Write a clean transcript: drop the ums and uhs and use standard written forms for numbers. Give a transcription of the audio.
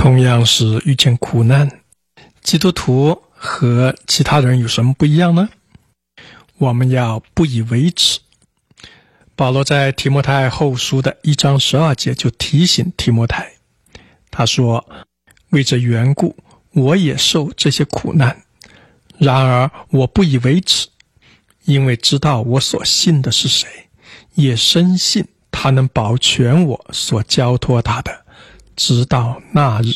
同样是遇见苦难，基督徒和其他人有什么不一样呢？我们要不以为耻。保罗在提摩太后书的1章12节就提醒提摩太，他说，为这缘故我也受这些苦难，然而我不以为耻，因为知道我所信的是谁，也深信他能保全我所交托他的，直到那日。